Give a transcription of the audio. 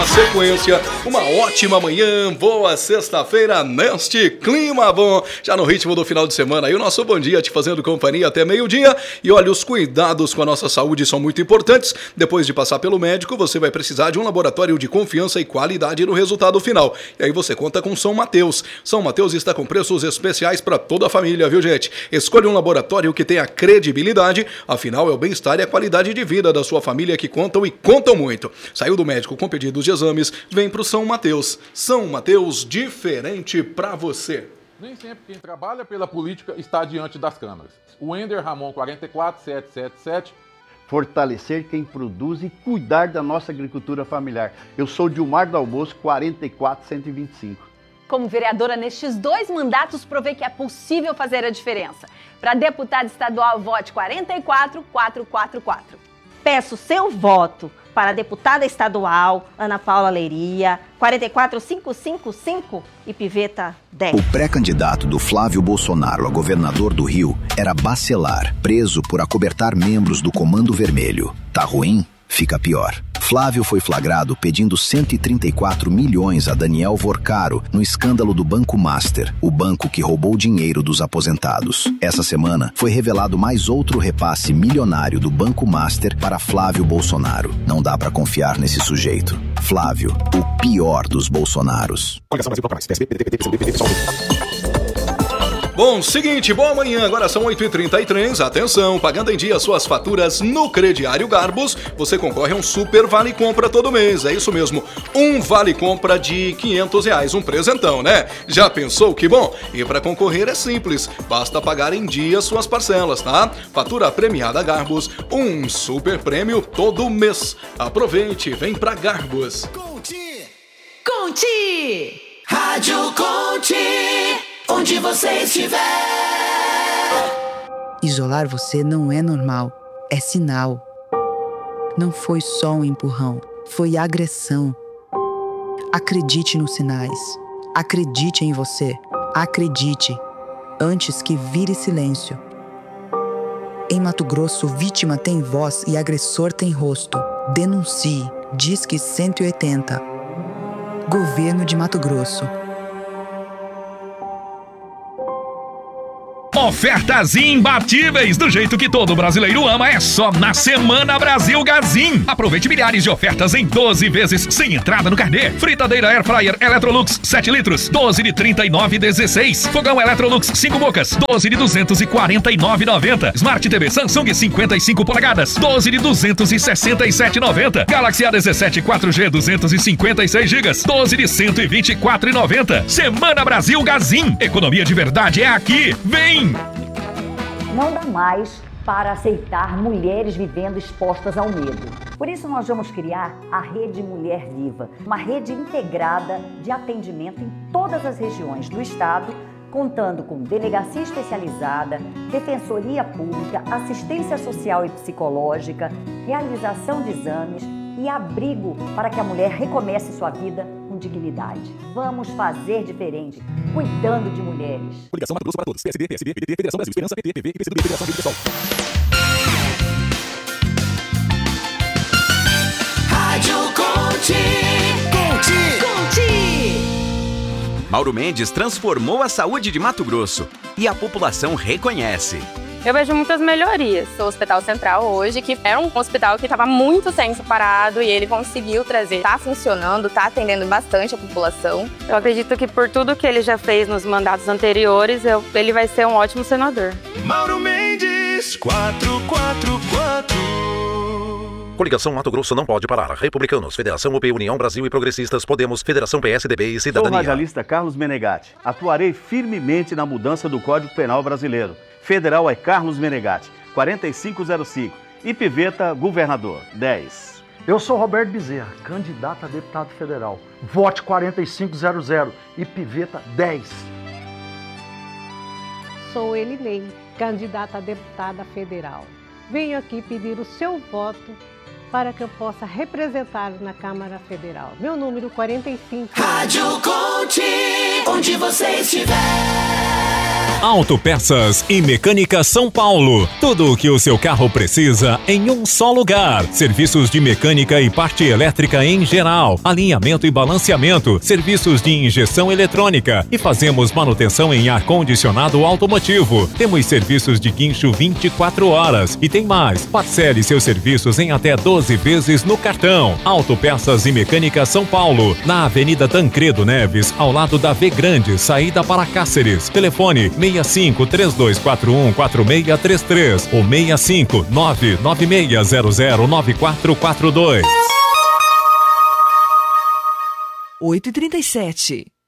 Sequência, uma ótima manhã, boa sexta-feira neste clima bom, já no ritmo do final de semana. E o nosso bom dia te fazendo companhia até meio-dia. E olha, os cuidados com a nossa saúde são muito importantes. Depois de passar pelo médico, você vai precisar de um laboratório de confiança e qualidade no resultado final. E aí você conta com São Mateus. São Mateus está com preços especiais para toda a família, viu, gente? Escolha um laboratório que tenha credibilidade, afinal é o bem-estar e a qualidade de vida da sua família que contam e contam muito. Saiu do médico com pedidos de exames, vem pro São Mateus. São Mateus, diferente pra você. Nem sempre quem trabalha pela política está diante das câmeras. O Ender Ramon 44777. Fortalecer quem produz e cuidar da nossa agricultura familiar. Eu sou Dilmar do Almoço 44125. Como vereadora nestes 2 mandatos, provei que é possível fazer a diferença. Para deputada estadual, vote 44444. Peço seu voto para a deputada estadual Ana Paula Leiria, 44555 e Piveta 10. O pré-candidato do Flávio Bolsonaro a governador do Rio era Bacelar, preso por acobertar membros do Comando Vermelho. Tá ruim? Fica pior. Flávio foi flagrado pedindo 134 milhões a Daniel Vorcaro no escândalo do Banco Master, o banco que roubou dinheiro dos aposentados. Essa semana foi revelado mais outro repasse milionário do Banco Master para Flávio Bolsonaro. Não dá pra confiar nesse sujeito. Flávio, o pior dos Bolsonaros. Bom, seguinte, boa manhã, agora são 8h33, atenção, pagando em dia suas faturas no Crediário Garbus, você concorre a um super vale compra todo mês, é isso mesmo, um vale compra de R$500, um presentão, né? Já pensou que bom? E para concorrer é simples, basta pagar em dia suas parcelas, tá? Fatura premiada Garbus, um super prêmio todo mês. Aproveite, vem pra Garbus. Conte! Rádio Conte! Onde você estiver. Isolar você não é normal, é sinal. Não foi só um empurrão, foi agressão. Acredite nos sinais. Acredite em você. Acredite, antes que vire silêncio. Em Mato Grosso, vítima tem voz e agressor tem rosto. Denuncie. Disque 180. Governo de Mato Grosso. Ofertas imbatíveis, do jeito que todo brasileiro ama, é só na Semana Brasil Gazin. Aproveite milhares de ofertas em 12 vezes, sem entrada no carnê. Fritadeira Air Fryer Electrolux 7 litros, 12 de 39,16. Fogão Electrolux 5 bocas, 12 de 249,90. Smart TV Samsung 55 polegadas, 12 de 267,90. Galaxy A17 4G 256 GB, 12 de 124,90. Semana Brasil Gazin. Economia de verdade é aqui. Vem! Não dá mais para aceitar mulheres vivendo expostas ao medo. Por isso nós vamos criar a Rede Mulher Viva, uma rede integrada de atendimento em todas as regiões do estado, contando com delegacia especializada, defensoria pública, assistência social e psicológica, realização de exames e abrigo para que a mulher recomece sua vida com dignidade. Vamos fazer diferente, cuidando de mulheres. Coligação Mato Grosso para todos. PSD, PSB, PDT, Federação Brasil, Esperança, PT, PV e PCdoB, Federação Livre Pessoal. Rádio Conte! Mauro Mendes transformou a saúde de Mato Grosso e a população reconhece. Eu vejo muitas melhorias. O Hospital Central hoje, que era um hospital que estava muito tempo parado e ele conseguiu trazer. Está funcionando, está atendendo bastante a população. Eu acredito que por tudo que ele já fez nos mandatos anteriores, ele vai ser um ótimo senador. Mauro Mendes 444. Coligação Mato Grosso não pode parar. Republicanos, Federação UP, União Brasil e Progressistas, Podemos, Federação PSDB e Cidadania. Sou radialista Carlos Menegatti. Atuarei firmemente na mudança do Código Penal brasileiro. Federal é Carlos Menegatti, 4505. E Piveta, governador, 10. Eu sou Roberto Bezerra, candidato a deputado federal. Vote 4500 e Piveta 10. Sou Elinei, candidata a deputada federal. Venho aqui pedir o seu voto para que eu possa representá-lo na Câmara Federal. Meu número 45. Rádio Conte, onde você estiver. Autopeças e Mecânica São Paulo. Tudo o que o seu carro precisa em um só lugar. Serviços de mecânica e parte elétrica em geral, alinhamento e balanceamento, serviços de injeção eletrônica e fazemos manutenção em ar-condicionado automotivo. Temos serviços de guincho 24 horas e tem mais. Parcele seus serviços em até 12 vezes no cartão. Autopeças e Mecânica São Paulo, na Avenida Tancredo Neves, ao lado da V Grande, saída para Cáceres. Telefone 65-3241-4633 ou 65-99600-9442. 8h37.